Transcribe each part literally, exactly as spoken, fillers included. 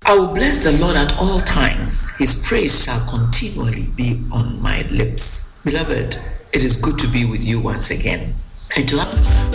I will bless the Lord at all times. His praise shall continually be on my lips. Beloved, it is good to be with you once again. And to have...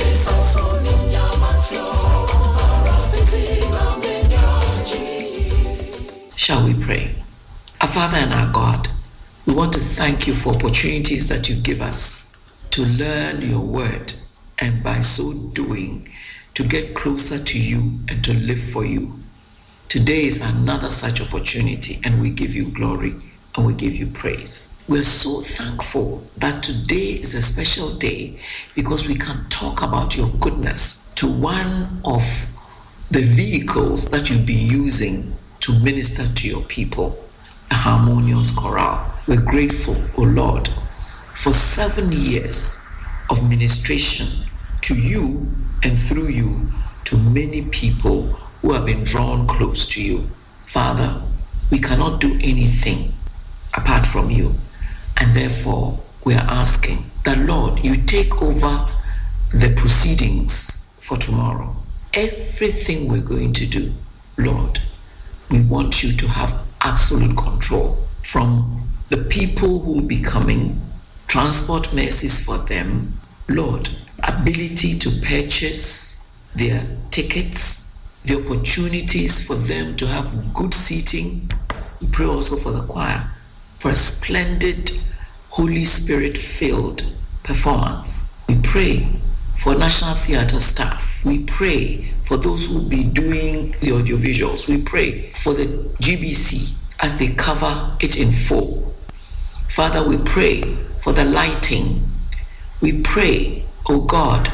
Shall we pray? Our Father and our God, we want to thank you for opportunities that you give us to learn your word, and by so doing, to get closer to you and to live for you. Today is another such opportunity, and we give you glory and we give you praise. We're so thankful that today is a special day because we can talk about your goodness to one of the vehicles that you'll be using to minister to your people, a harmonious chorale. We're grateful, O Lord, for seven years of ministration to you and through you to many people who have been drawn close to you. Father, we cannot do anything apart from you, and therefore we are asking that, Lord, you take over the proceedings for tomorrow. Everything we're going to do, Lord, we want you to have absolute control from the people who will be coming, transport mercies for them, Lord, ability to purchase their tickets, the opportunities for them to have good seating. We pray also for the choir for a splendid Holy Spirit-filled performance. We pray for National Theatre staff. We pray for those who will be doing the audiovisuals. We pray for the G B C as they cover it in full. Father, we pray for the lighting. We pray, oh God,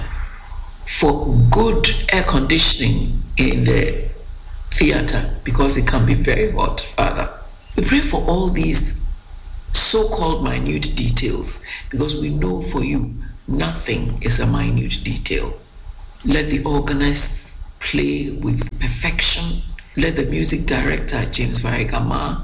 for good air conditioning in the theater because it can be very hot, Father. We pray for all these so-called minute details because we know for you nothing is a minute detail. Let the organist play with perfection. Let the music director, James Varigama,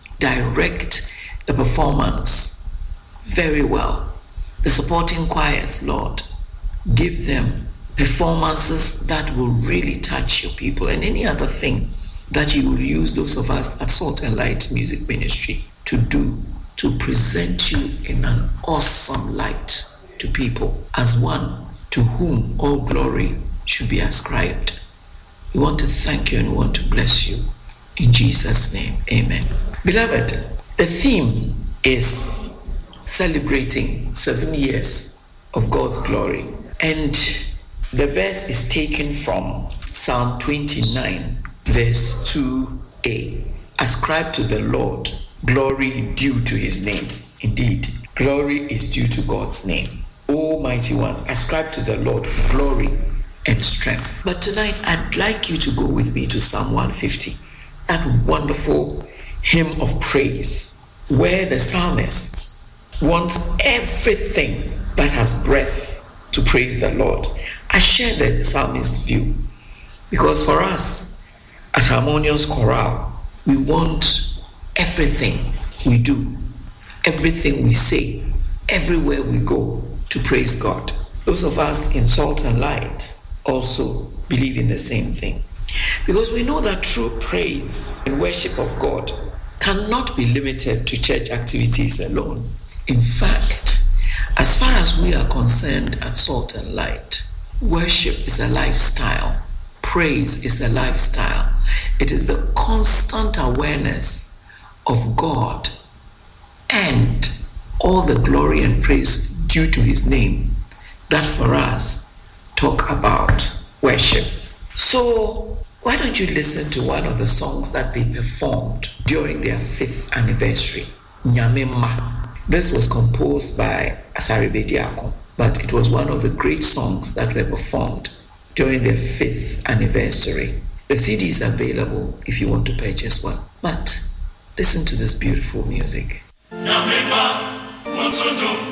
direct the performance very well. The supporting choirs, Lord, give them performances that will really touch your people, and any other thing that you will use those of us at Salt and Light Music Ministry to do to present you in an awesome light to people as one to whom all glory should be ascribed. We want to thank you and we want to bless you. In Jesus' name, amen. Beloved, the theme is celebrating seven years of God's glory. And the verse is taken from Psalm twenty-nine, verse two a. Ascribe to the Lord glory due to his name. Indeed, glory is due to God's name. O mighty ones, ascribe to the Lord glory and strength. But tonight, I'd like you to go with me to Psalm one fifty, that wonderful hymn of praise, where the psalmist wants everything that has breath to praise the Lord. I share the psalmist's view because for us, at Harmonious Chorale, we want everything we do, everything we say, everywhere we go to praise God. Those of us in Salt and Light also believe in the same thing. Because we know that true praise and worship of God cannot be limited to church activities alone. In fact, as far as we are concerned at Salt and Light, worship is a lifestyle. Praise is a lifestyle. It is the constant awareness of God and all the glory and praise due to his name that for us talk about worship. So why don't you listen to one of the songs that they performed during their fifth anniversary, Nyamema. This was composed by Asari Bediako, but it was one of the great songs that were performed during their fifth anniversary. The C D is available if you want to purchase one. But listen to this beautiful music. Nyamema,